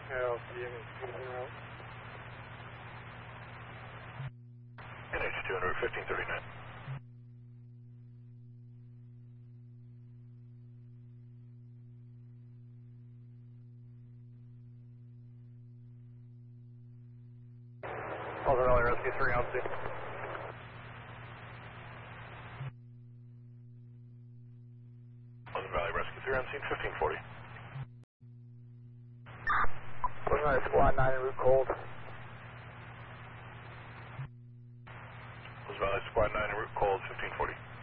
NH2 under 1539. Pleasant Valley Rescue 3 on scene. Pleasant Valley Rescue 3 on scene, 1540. Pleasant Valley Squad 9 en route cold. Pleasant Valley Squad 9 en route cold, 1540.